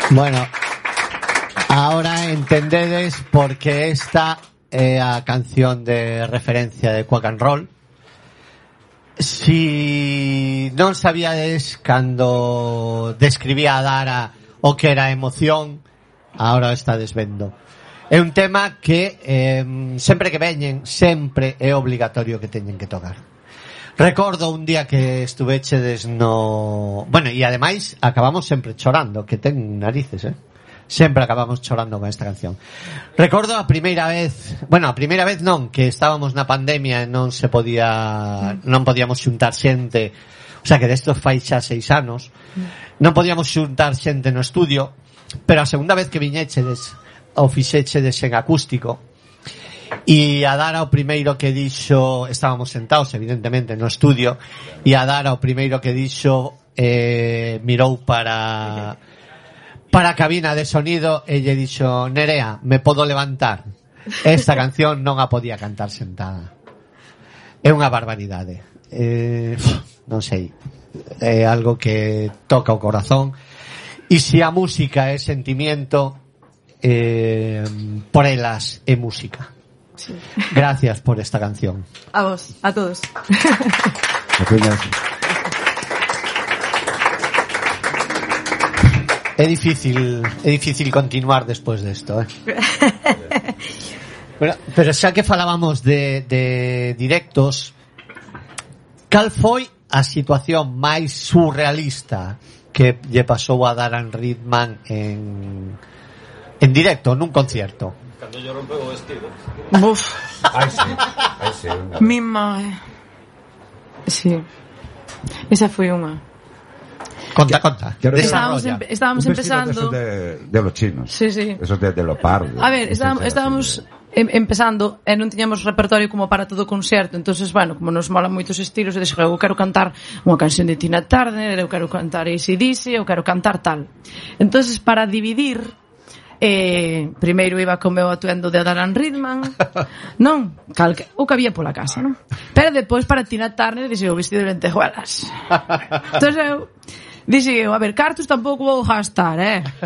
Bueno, ahora entendedes porque esta é a canción de referencia de Quack and Roll. Si non sabíades cando describía a Dara o que era emoción, ahora o estades vendo. É un tema que sempre que veñen, sempre é obligatorio que teñen que tocar. Recordo un día que estuvechedes no... Bueno, e ademais acabamos sempre chorando, que ten narices, Sempre acabamos chorando con esta canción. Recordo a primeira vez, bueno, a primeira vez non, que estábamos na pandemia e non podíamos xuntar xente, o sea que desto fai xa 6 anos, non podíamos xuntar xente no estudio, pero a segunda vez que viñechedes, o fixechedes en acústico, e a Dara o primeiro que dixo, estábamos sentados evidentemente no estudio, e a Dara o primeiro que dixo mirou para a cabina de sonido e lle dixo: Nerea, me podo levantar? Esta canción non a podía cantar sentada. É unha barbaridade, non sei, é algo que toca o corazón, e se a música é sentimiento, por elas é música. Sí. Gracias por esta canción. A vos, a todos. É difícil continuar despois desto, Bueno, pero xa que falábamos de directos, cal foi a situación máis surrealista que lle pasou a Daran Ridman en directo, nun concierto? Cando yo rompeu o vestido. Buf. Ai, sí. Mi mãe. Sí. Esa foi unha. Conta. Estábamos empezando de los chinos. Sí. Esos de leopardo. A ver, estábamos empezando e non tiñamos repertorio como para todo o concerto. Entonces, bueno, como nos molan moitos estilos, eu dixo, eu quero cantar unha canción de Tina Turner, eu quero cantar AC/DC, eu quero cantar tal. Entonces, para dividir, primeiro iba con meu atuendo de Daran Ridman, non? O que había pola casa, non? Pero depois para Tina Turner dixo o vestido de lentejuelas. Entonces eu dixo, a ver, cartos tampouco vou gastar,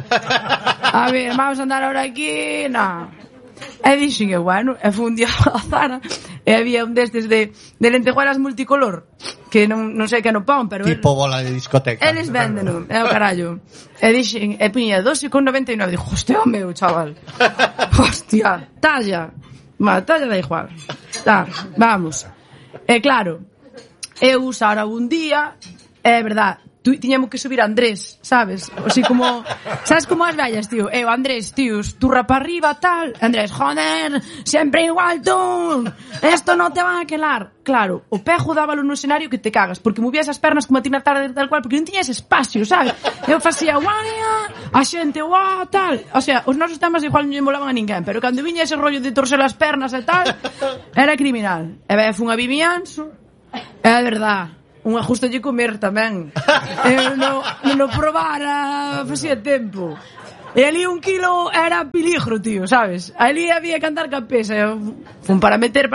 a ver, vamos a andar ahora aquí, non. E dixen, bueno, e foi un día a Zara e había un destes de lentejuelas multicolor que non sei que non pon, pero tipo bola de discoteca. Eles venden, é o carallo. E dixen, e piña 12,99. Dixo, hostia, meu chaval. Hostia, talla da igual. Vamos. E claro, eu usara un día, é verdad, tiñamos que subir a Andrés, sabes? Así como, sabes como as vellas, tío? Eu, Andrés, tíos, turra para arriba, tal. Andrés, joder, sempre igual tú. Esto no te va a quedar. Claro, o pejo dábalo no escenario que te cagas, porque movías as pernas como a Tina Turner tal cual, porque non tiñas espacio, sabes? Eu facía guaia, a xente, guau, tal. O sea, os nosos temas igual non lle molaban a ninguén, pero cando viña ese rollo de torcer as pernas e tal, era criminal. E ben, fun a Vimianzo, é verdad. Unha justo lle comer tamén. Eu non probara facía tempo. E ali 1 kilo era peligro, tío, sabes? Ali había que andar ca pesa. Fun para meter,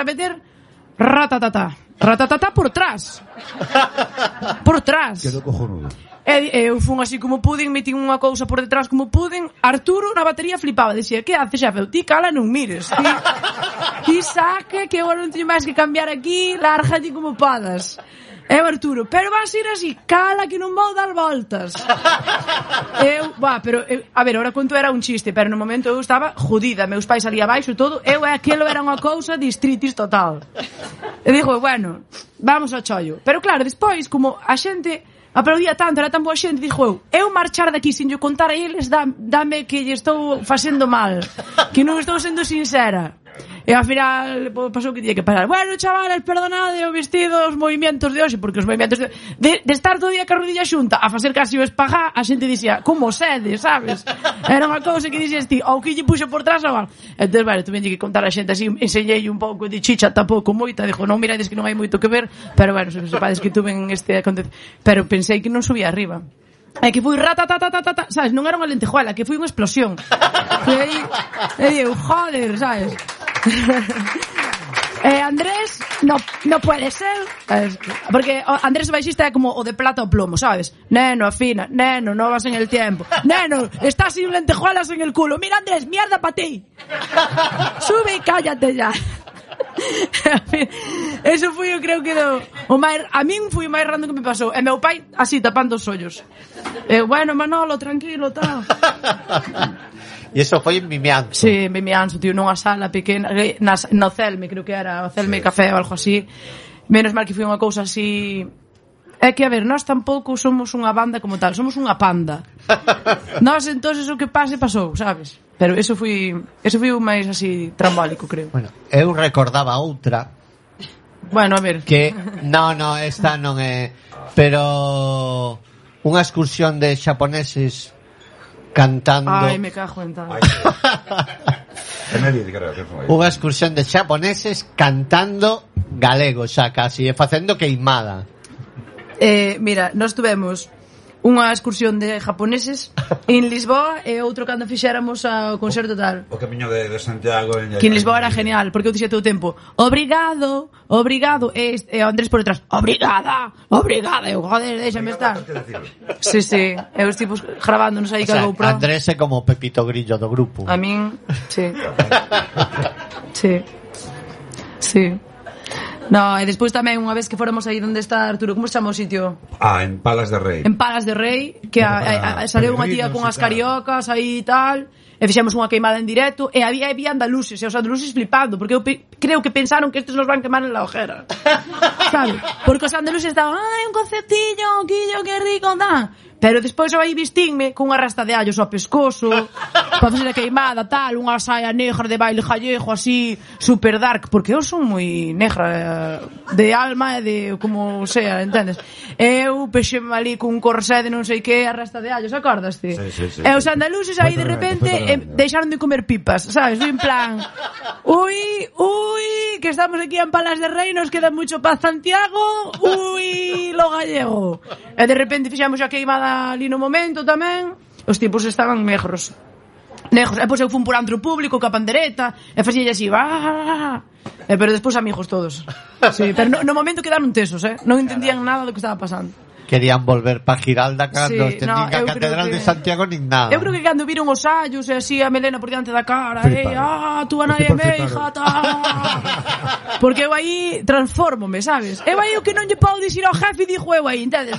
ratatata por trás. Quedou cojonudo. Eu fun así como puden, metín unha cousa por detrás como puden. Arturo na batería flipaba, dicía, que haces, xefe? Ti cala, non mires. Ti saque, que eu non teño máis que cambiar aquí, lárgate como podas. Arturo, pero vas ir así, cala que non vou dar voltas. A ver, ahora conto era un chiste, pero no momento eu estaba jodida, meus pais ali abaixo e todo, aquilo era unha cousa de estritis total. E digo, bueno, vamos ao chollo. Pero claro, despois, como a xente aplaudía tanto, era tan boa xente, dixo eu marchar daqui sin yo contar a eles, dame que lle estou facendo mal, que non estou sendo sincera. E ao final pasou que tiña que parar. Bueno, chavales, perdonade o vestido, os movimentos de hoxe, porque os movimentos de estar todo o día ca rodilla xunta a facer casi o espagá, a xente dicía, como sede, sabes? Era unha cousa que dixes ti, ou que lle puxo por trás ou algo. Entón, bueno, tuve que contar a xente así, enseñei un pouco de chicha, tampouco moita, dixo, non mirades que non hai moito que ver, pero bueno, se sepades que tuve este acontecimiento, pero pensei que non subía arriba. É que foi ratatatata, sabes, non era unha lentejuela, que foi unha explosión. E eu, joder, sabes? Andrés, no puede ser. Porque Andrés Baixista é como o de plata o plomo, ¿sabes? Neno, afina, neno, no vas en el tiempo. Neno, estás sin lentejuelas en el culo. Mira, Andrés, mierda para ti. Sube y cállate ya. Eso foi, eu creo que o máis, a min foi o máis random que me pasou. E meu pai así tapando os ollos. Bueno, Manolo, tranquilo, tal. E eso foi en Vimianzo. Sí, en Vimianzo, tío, nunha sala pequena, no Celme, creo que era, o Celme Café ou algo así. Menos mal que foi unha cousa así. É que, a ver, nós tampouco somos unha banda como tal, somos unha panda. Nós, entonces, o que pase, pasou, sabes? Pero eso foi o máis así trambólico, creo. Bueno, eu recordaba outra. Bueno, a ver. Que, no, esta non é... Pero... Unha excursión de xaponeses cantando... Ai, me cago en tal. Unha excursión de xaponeses cantando galego, xa casi, e facendo queimada. Mira, nós tuvemos unha excursión de japoneses en Lisboa e outro cando fixéramos ao concerto tal. O camiño de Santiago que en Lisboa era genial, porque eu dixía todo o tempo obrigado, e Andrés por detrás obrigada, eu, joder, déxame estar. Sí, e os tipos grabándonos aí que GoPro. Andrés é como Pepito Grillo do grupo. A min, sí. No, e despois tamén unha vez que fóramos aí onde está Arturo, como se chama o sitio? En Palas de Rei. En Palas de Rei, que saleu unha tía con as cariocas aí e tal, e fixemos unha queimada en directo, e había andaluces, e os andaluces flipando, porque eu creo que pensaron que estes nos van quemar en la ojera. Sabe? Porque os andaluces estaban, un concertillo, quillo, que rico, da. Pero despois eu aí vistínme cunha rasta de allos ao pescozo para facer a queimada, tal, unha saia negra de baile gallego así, super dark, porque eu son moi negra de alma e de como sea, entendes? Eu pexeme ali cun corsé de non sei que, a rasta de allos, acordaste? Sí. E os andaluces aí de repente deixaron de comer pipas, sabes? En plan, ui, que estamos aquí en Palas de Rei, nos queda mucho para Santiago, ui, lo gallego. E de repente fixamos a queimada ali no momento tamén, os tipos estaban negros, e pois eu fun por antro público ca pandereta e facía así, pero despois amigos todos, sí, pero no momento quedaron tesos, non entendían nada do que estaba pasando. Querían volver pa Giralda cando Sí, nin a Catedral de Santiago nin nada. Eu creo que cando viron os allos e así a melena por diante da cara, tú a nadie me jata. Porque eu aí transfórmome, sabes? Eu aí o que non lle podo dicir ao jefe dixo eu aí, entendes?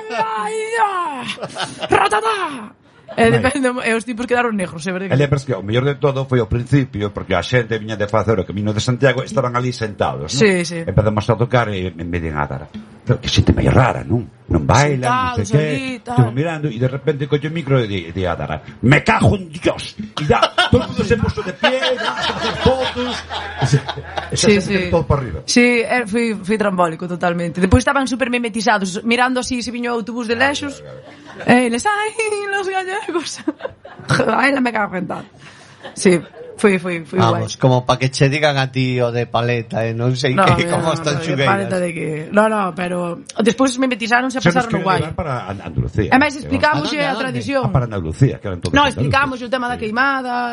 Ratata. E os tipos quedaron negros, é verdade. Pero que o mellor de todo foi ao principio, porque a xente viña de facer o camiño de Santiago, estaban ali sentados, sí. Empezamos a tocar e me din Dara, pero que xente máis rara, non baila, non sei que, estuvo mirando e de repente colle o micro e di a Dara, me cago en Dios, e ya, todo mundo se puso de pie, a hacer fotos, sí. Todo para arriba. Sí, foi trambólico totalmente. Depois estaban super mimetizados, mirando así se viño o autobús de lexos. Eles, los gallegos. Ai, la me cago en tal. Sí, foi vamos, guai. Como para que che digan a ti o de paleta, non sei que, como están xugueiras. No, pero despois me metizaron se pasaron no guai. Para Andalucía. E máis explicamos a tradición. Para Andalucía, que eran todos. No, explicamos o tema da queimada.